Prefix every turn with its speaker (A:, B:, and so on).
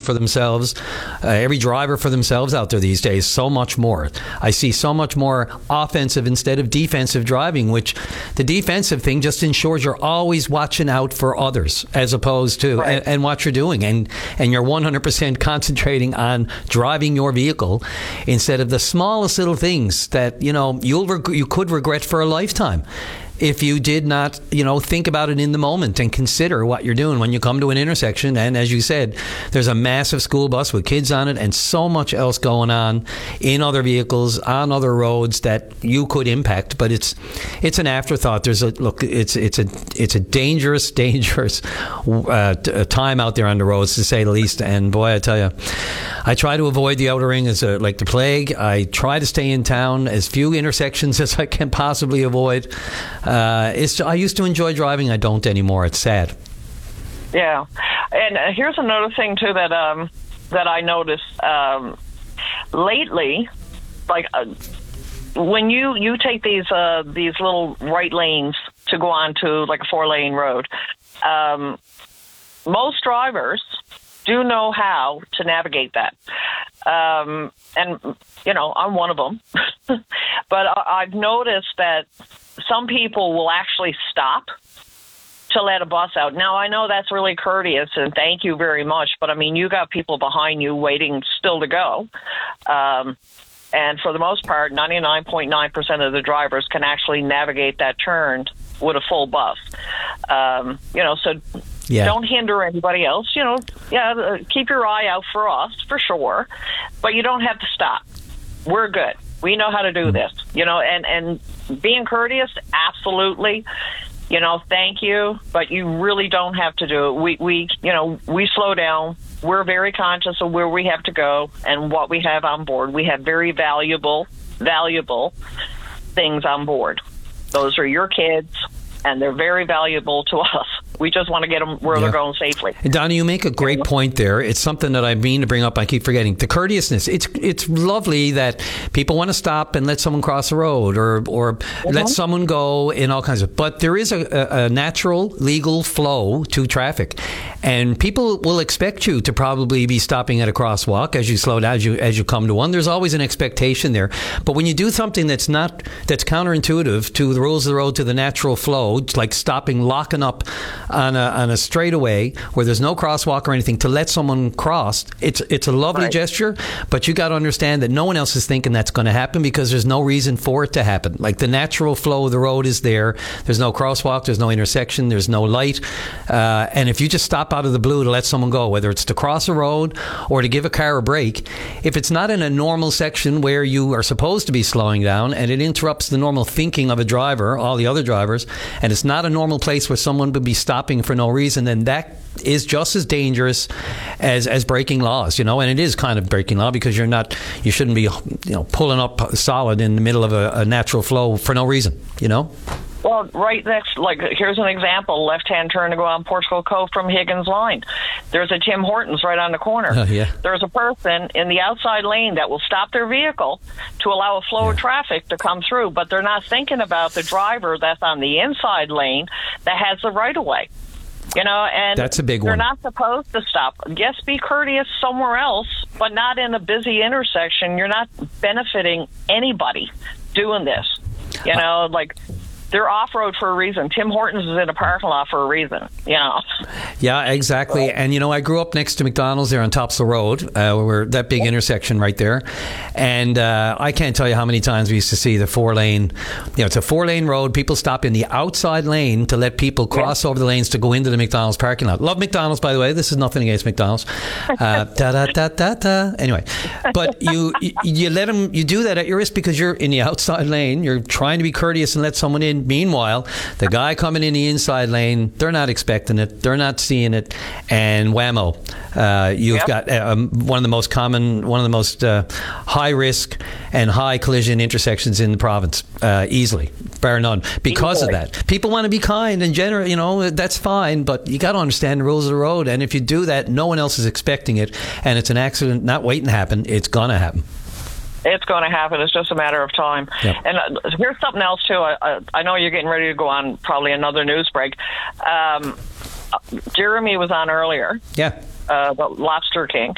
A: for themselves, every driver for themselves out there these days, so much more. I see so much more offensive instead of defensive driving, which the defensive thing just ensures you're always watching out for others as opposed to and what you're doing. And you're 100% concentrating on driving your vehicle instead of the smallest little things that, you could regret for a lifetime if you did not, think about it in the moment and consider what you're doing when you come to an intersection. And as you said, there's a massive school bus with kids on it and so much else going on in other vehicles, on other roads that you could impact. But it's an afterthought. It's a dangerous time out there on the roads, to say the least. And boy, I tell you, I try to avoid the outer ring as like the plague. I try to stay in town as few intersections as I can possibly avoid. I used to enjoy driving. I don't anymore. It's sad.
B: Yeah, and here's another thing too that I noticed lately, like when you take these little right lanes to go onto like a 4-lane road, most drivers do know how to navigate that. And I'm one of them, but I've noticed that some people will actually stop to let a bus out. Now, I know that's really courteous, and thank you very much, but, you got people behind you waiting still to go. And for the most part, 99.9% of the drivers can actually navigate that turn with a full bus. So don't hinder anybody else. Keep your eye out for us, for sure, but you don't have to stop. We're good. We know how to do this, and being courteous, absolutely, thank you, but you really don't have to do it. We slow down. We're very conscious of where we have to go and what we have on board. We have very valuable things on board. Those are your kids, and they're very valuable to us. We just want to get them where they're going safely.
A: Donnie, you make a great point there. It's something that I mean to bring up. I keep forgetting. The courteousness. It's lovely that people want to stop and let someone cross the road or let someone go in all kinds of. But there is a natural, legal flow to traffic. And people will expect you to probably be stopping at a crosswalk as you slow down, as you come to one. There's always an expectation there. But when you do something that's counterintuitive to the rules of the road, to the natural flow, like stopping, locking up on a straightaway where there's no crosswalk or anything to let someone cross, it's a lovely gesture, but you got to understand that no one else is thinking that's going to happen because there's no reason for it to happen. Like the natural flow of the road is there. There's no crosswalk, there's no intersection, there's no light. And if you just stop out of the blue to let someone go, whether it's to cross a road or to give a car a break, if it's not in a normal section where you are supposed to be slowing down and it interrupts the normal thinking of a driver, all the other drivers, and it's not a normal place where someone would be stopping for no reason, then that is just as dangerous as breaking laws, and it is kind of breaking law because you shouldn't be, pulling up solid in the middle of a natural flow for no reason,
B: Well, right next, here's an example, left-hand turn to go on Portugal Cove from Higgins Line. There's a Tim Hortons right on the corner. There's a person in the outside lane that will stop their vehicle to allow a flow of traffic to come through, but they're not thinking about the driver that's on the inside lane that has the right-of-way. And
A: that's a big one.
B: They're not supposed to stop. Yes, be courteous somewhere else, but not in a busy intersection. You're not benefiting anybody doing this. They're off-road for a reason. Tim Hortons is in a parking lot for a reason,
A: Yeah, exactly. And, I grew up next to McDonald's there on Topsail Road, where that big intersection right there. And I can't tell you how many times we used to see the 4-lane, it's a 4-lane road. People stop in the outside lane to let people cross over the lanes to go into the McDonald's parking lot. Love McDonald's, by the way. This is nothing against McDonald's. Anyway, but you let them, you do that at your risk because you're in the outside lane. You're trying to be courteous and let someone in. Meanwhile, the guy coming in the inside lane, they're not expecting it. They're not seeing it. And whammo, you've got one of the most high risk and high collision intersections in the province, easily, bar none, because of that. People want to be kind and generous, that's fine, but you got to understand the rules of the road. And if you do that, no one else is expecting it, and it's an accident not waiting to happen. It's going to happen.
B: It's going to happen. It's just a matter of time. Yep. And here's something else, too. I know you're getting ready to go on probably another news break. Jeremy was on earlier.
A: Yeah.
B: The Lobster King.